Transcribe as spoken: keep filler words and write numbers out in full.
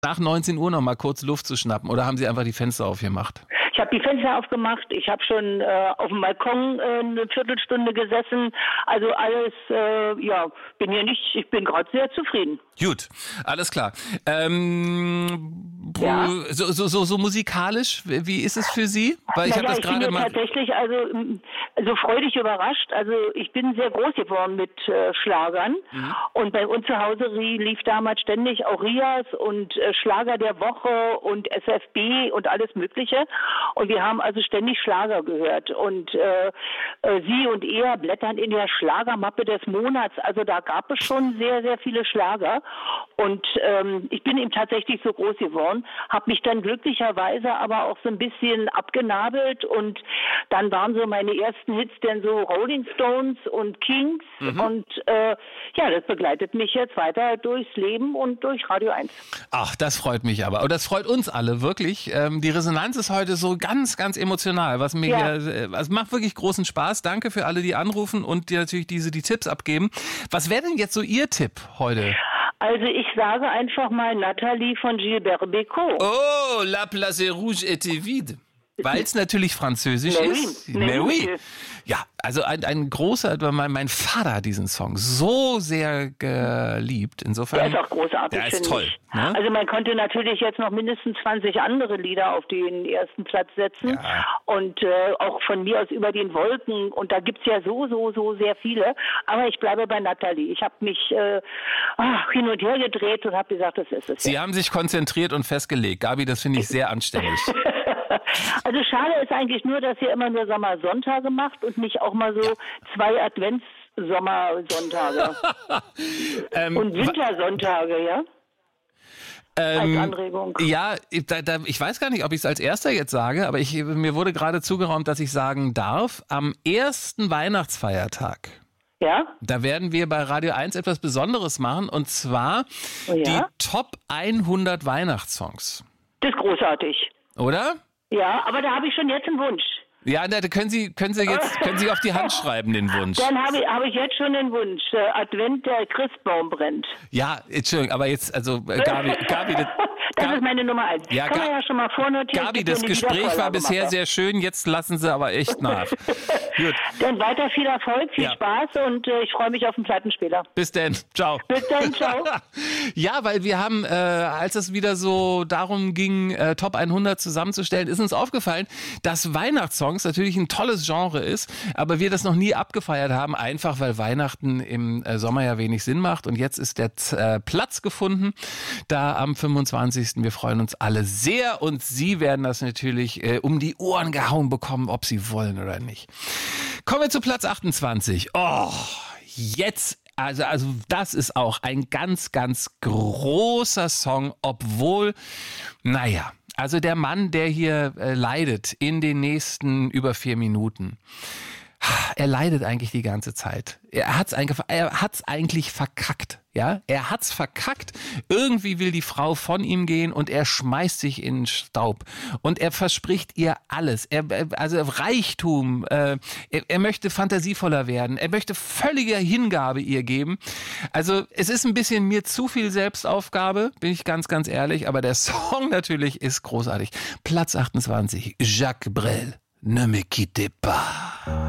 nach neunzehn Uhr noch mal kurz Luft zu schnappen oder haben Sie einfach die Fenster aufgemacht? Ich habe die Fenster aufgemacht, ich habe schon äh, auf dem Balkon äh, eine Viertelstunde gesessen. Also alles, äh, ja, bin hier nicht, ich bin gerade sehr zufrieden. Gut, alles klar. Ähm, Ja. so, so, so, so musikalisch, wie ist es für Sie? Weil ich naja, habe das ich bin gerade ja mal. tatsächlich also m, so freudig überrascht. Also ich bin sehr groß geworden mit äh, Schlagern. Mhm. Und bei uns zu Hause rie- lief damals ständig auch Rias und äh, Schlager der Woche und S F B und alles Mögliche. Und wir haben also ständig Schlager gehört. Und äh, äh, Sie und er blättern in der Schlagermappe des Monats. Also da gab es schon sehr, sehr viele Schlager. Und ähm, ich bin eben tatsächlich so groß geworden, habe mich dann glücklicherweise aber auch so ein bisschen abgenabelt. Und dann waren so meine ersten Hits dann so Rolling Stones und Kings. Mhm. Und äh, ja, das begleitet mich jetzt weiter durchs Leben und durch Radio eins. Ach, das freut mich aber. Und das freut uns alle wirklich. Ähm, die Resonanz ist heute so ganz, ganz emotional, was mir Ja. hier, äh, es macht wirklich großen Spaß. Danke für alle, die anrufen und die natürlich diese die Tipps abgeben. Was wäre denn jetzt so Ihr Tipp heute? Also ich sage einfach mal Nathalie von Gilbert Bécaud. Oh, la place rouge était vide. Weil es natürlich französisch Mais oui, ist. mais Mais oui. oui. Ja, also ein, ein großer, mein, mein Vater hat diesen Song so sehr geliebt. Insofern. Der ist auch großartig, Der ist finde toll. ich. Ne? Also man konnte natürlich jetzt noch mindestens zwanzig andere Lieder auf den ersten Platz setzen. Ja. Und äh, auch von mir aus über den Wolken. Und da gibt's ja so, so, so sehr viele. Aber ich bleibe bei Nathalie. Ich habe mich äh, ach, hin und her gedreht und habe gesagt, das ist es. Sie jetzt. haben sich konzentriert und festgelegt. Gabi, das finde ich sehr anständig. Also schade ist eigentlich nur, dass ihr immer nur Sommersonntage macht und nicht auch mal so Ja. zwei Advents-Sommersonntage. ähm, Und Wintersonntage, ja? ähm, Als Anregung. Ja, ich- da, da, ich weiß gar nicht, ob ich es als erster jetzt sage, aber ich, mir wurde gerade zugeraumt, dass ich sagen darf, am ersten Weihnachtsfeiertag, Ja? da werden wir bei Radio eins etwas Besonderes machen, und zwar Oh ja? die Top hundert Weihnachtssongs. Das ist großartig. Oder? Ja, aber da habe ich schon jetzt einen Wunsch. Ja, da können Sie, können Sie jetzt können Sie auf die Hand schreiben, den Wunsch. Dann habe ich, habe ich jetzt schon den Wunsch. Äh, Advent, der Christbaum brennt. Ja, Entschuldigung, aber jetzt, also äh, Gabi, Gabi, das, Das Gabi, ist meine Nummer eins. Ja, Kann man Ga- ja schon mal vornotieren. Gabi, Ich gebe das dir eine Gespräch war Wiedervorlage bisher mache. sehr schön, jetzt lassen Sie aber echt nach. Gut, Dann weiter viel Erfolg, viel Ja. Spaß und äh, ich freue mich auf den Plattenspieler. bis denn. Ciao. Bis dann, ciao. Ja, weil wir haben, äh, als es wieder so darum ging, äh, Top hundert zusammenzustellen, ist uns aufgefallen, dass Weihnachtssongs natürlich ein tolles Genre ist, aber wir das noch nie abgefeiert haben, einfach weil Weihnachten im äh, Sommer ja wenig Sinn macht. Und jetzt ist der äh, Platz gefunden, da am fünfundzwanzigsten Wir freuen uns alle sehr und Sie werden das natürlich äh, um die Ohren gehauen bekommen, ob Sie wollen oder nicht. Kommen wir zu Platz achtundzwanzig. Oh, jetzt Also, also das ist auch ein ganz, ganz großer Song, obwohl, naja, also der Mann, der hier äh, leidet in den nächsten über vier Minuten, er leidet eigentlich die ganze Zeit. Er hat's eigentlich, er hat's eigentlich verkackt. Ja, er hat's verkackt. Irgendwie will die Frau von ihm gehen und er schmeißt sich in den Staub. Und er verspricht ihr alles. Er, also Reichtum. Äh, er, er möchte fantasievoller werden. Er möchte völlige Hingabe ihr geben. Also es ist ein bisschen mir zu viel Selbstaufgabe, bin ich ganz, ganz ehrlich. Aber der Song natürlich ist großartig. Platz achtundzwanzig. Jacques Brel. Ne me quittez pas.